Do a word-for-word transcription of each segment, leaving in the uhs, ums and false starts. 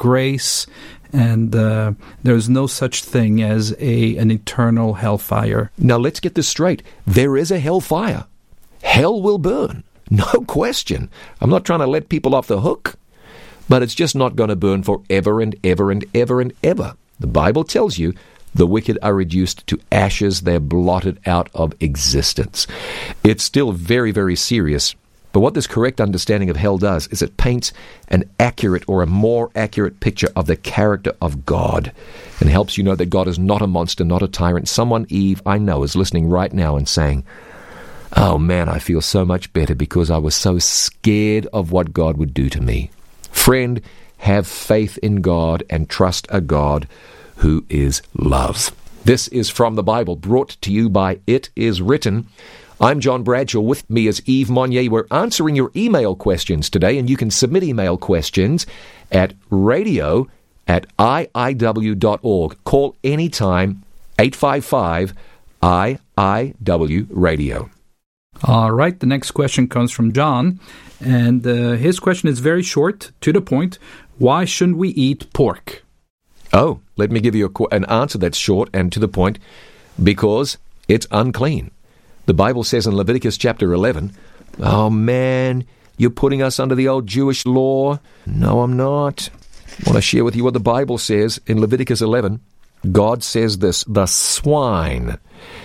grace, and uh, there's no such thing as a an eternal hellfire. Now let's get this straight. There is a hellfire. Hell will burn. No question. I'm not trying to let people off the hook, but it's just not going to burn forever and ever and ever and ever. The Bible tells you the wicked are reduced to ashes. They're blotted out of existence. It's still very, very serious. But what this correct understanding of hell does is it paints an accurate or a more accurate picture of the character of God and helps you know that God is not a monster, not a tyrant. Someone, Eve, I know, is listening right now and saying, oh man, I feel so much better because I was so scared of what God would do to me. Friend, have faith in God and trust a God who is love. This is From the Bible, brought to you by It Is Written. I'm John Bradshaw. With me is Yves Monnier. We're answering your email questions today, and you can submit email questions at radio at I I W dot org. Call anytime, eight five five I I W radio. All right, the next question comes from John, and uh, his question is very short, to the point. Why shouldn't we eat pork? Oh, let me give you a, an answer that's short and to the point. Because it's unclean. The Bible says in Leviticus chapter eleven, oh man, you're putting us under the old Jewish law. No, I'm not. I want to share with you what the Bible says in Leviticus eleven. God says this, the swine,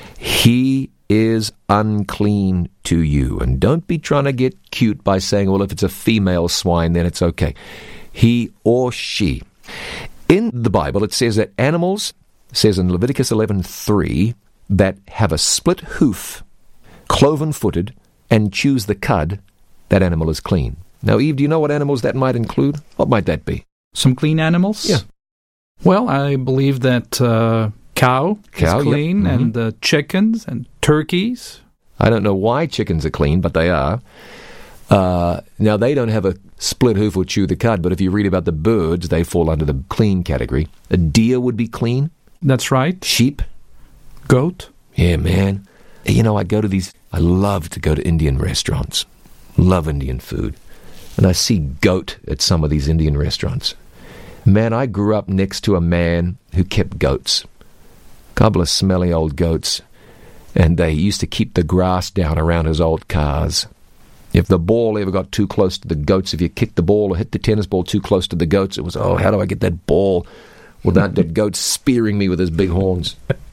he is unclean to you. And don't be trying to get cute by saying, well, if it's a female swine, then it's okay. He or she. In the Bible, it says that animals, it says in Leviticus eleven three, that have a split hoof, cloven-footed, and chews the cud, that animal is clean. Now, Eve, do you know what animals that might include? What might that be? Some clean animals? Yeah. Well, I believe that uh, cow, cow is clean, yep. mm-hmm. and uh, chickens, and turkeys. I don't know why chickens are clean, but they are. Uh, now, they don't have a split hoof or chew the cud, but if you read about the birds, they fall under the clean category. A deer would be clean. That's right. Sheep. Goat. Yeah, man. You know, I go to these, I love to go to Indian restaurants. Love Indian food. And I see goat at some of these Indian restaurants. Man, I grew up next to a man who kept goats. A couple of smelly old goats. And they used to keep the grass down around his old cars. If the ball ever got too close to the goats, if you kicked the ball or hit the tennis ball too close to the goats, it was, oh, how do I get that ball without that goat spearing me with his big horns?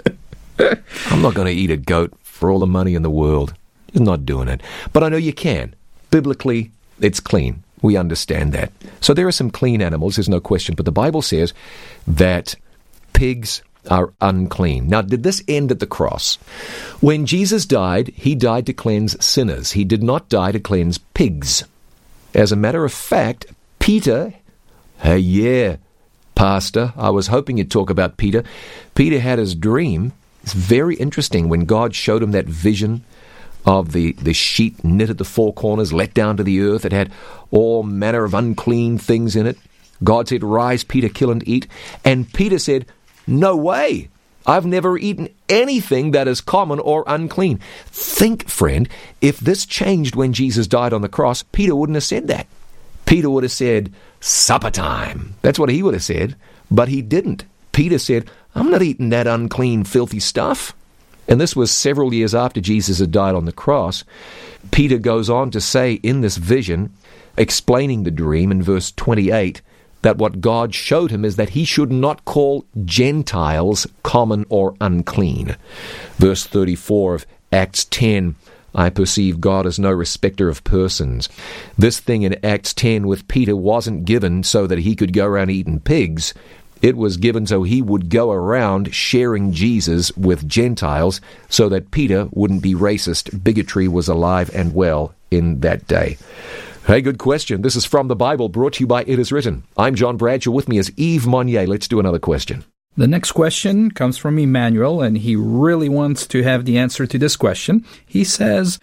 I'm not going to eat a goat for all the money in the world. Just not doing it. But I know you can. Biblically, it's clean. We understand that. So there are some clean animals, there's no question. But the Bible says that pigs are unclean. Now, did this end at the cross? When Jesus died, he died to cleanse sinners. He did not die to cleanse pigs. As a matter of fact, Peter, hey, yeah, Pastor, I was hoping you'd talk about Peter. Peter had his dream. It's very interesting when God showed him that vision of the, the sheet knit at the four corners, let down to the earth. It had all manner of unclean things in it. God said, rise, Peter, kill and eat. And Peter said, no way. I've never eaten anything that is common or unclean. Think, friend, if this changed when Jesus died on the cross, Peter wouldn't have said that. Peter would have said, supper time. That's what he would have said, but he didn't. Peter said, I'm not eating that unclean, filthy stuff. And this was several years after Jesus had died on the cross. Peter goes on to say in this vision, explaining the dream in verse twenty-eight, that what God showed him is that he should not call Gentiles common or unclean. Verse thirty-four of Acts ten, I perceive God as no respecter of persons. This thing in Acts ten with Peter wasn't given so that he could go around eating pigs. It was given so he would go around sharing Jesus with Gentiles so that Peter wouldn't be racist. Bigotry was alive and well in that day. Hey, good question. This is From the Bible, brought to you by It Is Written. I'm John Bradshaw. With me is Yves Monnier. Let's do another question. The next question comes from Emmanuel, and he really wants to have the answer to this question. He says,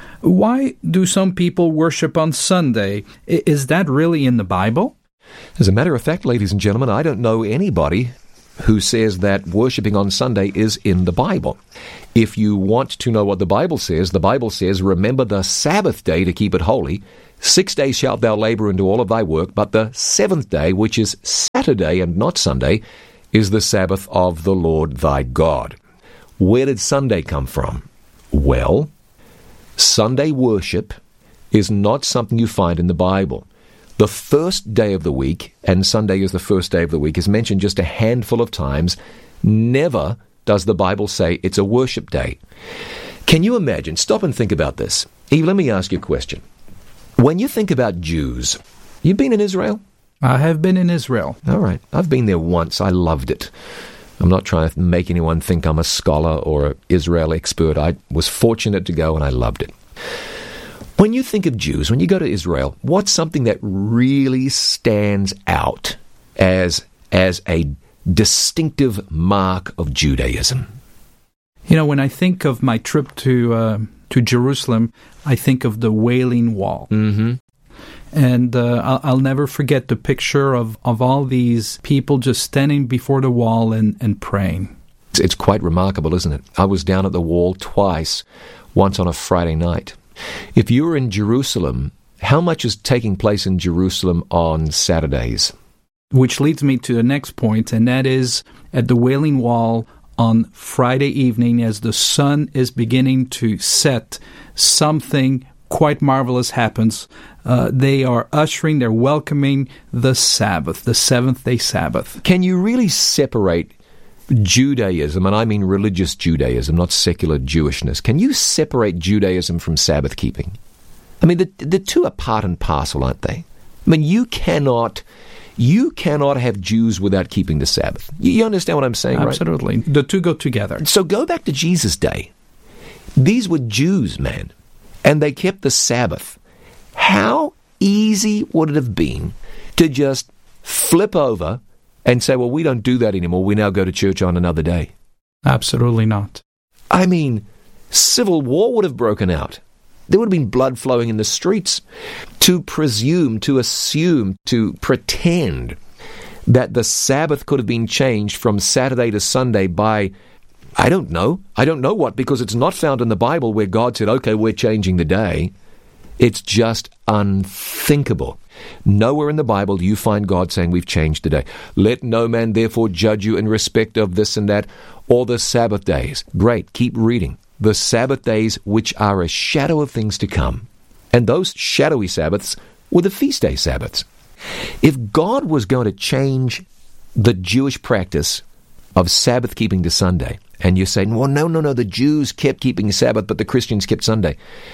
why do some people worship on Sunday? Is that really in the Bible? As a matter of fact, ladies and gentlemen, I don't know anybody who says that worshiping on Sunday is in the Bible. If you want to know what the Bible says, the Bible says, remember the Sabbath day to keep it holy. Six days shalt thou labor and do all of thy work, but the seventh day, which is Saturday and not Sunday, is the Sabbath of the Lord thy God. Where did Sunday come from? Well, Sunday worship is not something you find in the Bible. The first day of the week, and Sunday is the first day of the week, is mentioned just a handful of times. Never does the Bible say it's a worship day. Can you imagine? Stop and think about this. Eve, let me ask you a question. When you think about Jews, you've been in Israel? I have been in Israel. All right. I've been there once. I loved it. I'm not trying to make anyone think I'm a scholar or an Israel expert. I was fortunate to go and I loved it. When you think of Jews, when you go to Israel, what's something that really stands out as, as a distinctive mark of Judaism? You know, when I think of my trip to uh, to Jerusalem, I think of the Wailing Wall. Mm-hmm. And uh, I'll, I'll never forget the picture of, of all these people just standing before the wall and, and praying. It's, it's quite remarkable, isn't it? I was down at the wall twice, once on a Friday night. If you were in Jerusalem, how much is taking place in Jerusalem on Saturdays? Which leads me to the next point, and that is at the Wailing Wall on Friday evening as the sun is beginning to set, something quite marvelous happens. Uh, they are ushering, they're welcoming the Sabbath, the seventh-day Sabbath. Can you really separate Judaism, and I mean religious Judaism, not secular Jewishness, can you separate Judaism from Sabbath keeping? I mean, the, the two are part and parcel, aren't they? I mean, you cannot... You cannot have Jews without keeping the Sabbath. You understand what I'm saying, right? Absolutely. The two go together. So go back to Jesus' day. These were Jews, man, and they kept the Sabbath. How easy would it have been to just flip over and say, well, we don't do that anymore. We now go to church on another day? Absolutely not. I mean, civil war would have broken out. There would have been blood flowing in the streets. To presume, to assume, to pretend that the Sabbath could have been changed from Saturday to Sunday by, I don't know, I don't know what, because it's not found in the Bible where God said, okay, we're changing the day. It's just unthinkable. Nowhere in the Bible do you find God saying we've changed the day. Let no man therefore judge you in respect of this and that, or the Sabbath days. Great, keep reading. The Sabbath days which are a shadow of things to come. And those shadowy Sabbaths were the feast day Sabbaths. If God was going to change the Jewish practice of Sabbath keeping to Sunday, and you're saying, well, no, no, no, the Jews kept keeping Sabbath, but the Christians kept Sunday.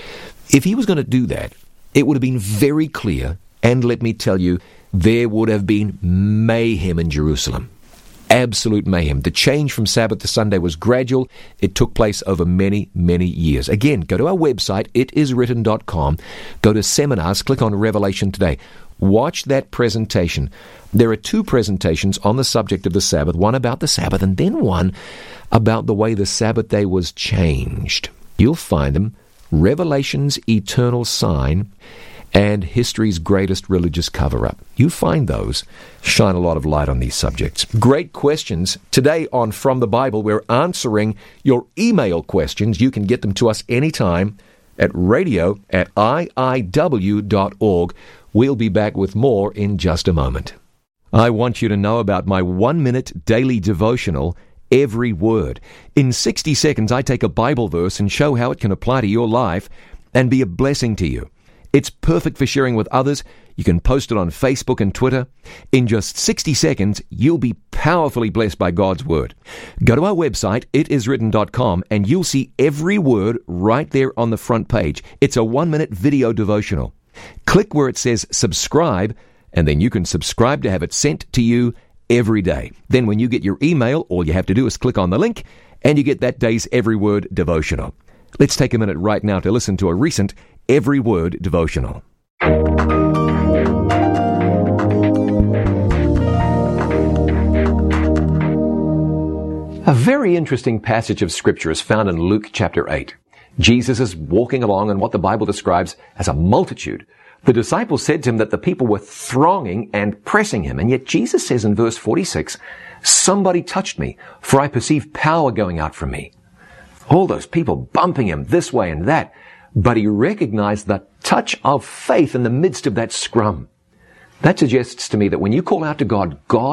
If he was going to do that, it would have been very clear, and let me tell you, there would have been mayhem in Jerusalem. Absolute mayhem. The change from Sabbath to Sunday was gradual. It took place over many, many years. Again, go to our website, it is written dot com. Go to seminars, click on Revelation Today. Watch that presentation. There are two presentations on the subject of the Sabbath, one about the Sabbath and then one about the way the Sabbath day was changed. You'll find them, Revelation's Eternal Sign and History's Greatest Religious Cover-Up. You find those, shine a lot of light on these subjects. Great questions. Today on From the Bible, we're answering your email questions. You can get them to us anytime at radio at I I W dot org. We'll be back with more in just a moment. I want you to know about my one-minute daily devotional, Every Word. In sixty seconds, I take a Bible verse and show how it can apply to your life and be a blessing to you. It's perfect for sharing with others. You can post it on Facebook and Twitter. In just sixty seconds, you'll be powerfully blessed by God's Word. Go to our website, it is written dot com, and you'll see every word right there on the front page. It's a one-minute video devotional. Click where it says subscribe, and then you can subscribe to have it sent to you every day. Then when you get your email, all you have to do is click on the link, and you get that day's Every Word devotional. Let's take a minute right now to listen to a recent Every Word devotional. A very interesting passage of Scripture is found in Luke chapter eight. Jesus is walking along in what the Bible describes as a multitude. The disciples said to him that the people were thronging and pressing him, and yet Jesus says in verse forty-six, "Somebody touched me, for I perceive power going out from me." All those people bumping him this way and that. but he recognized the touch of faith in the midst of that scrum. That suggests to me that when you call out to God, God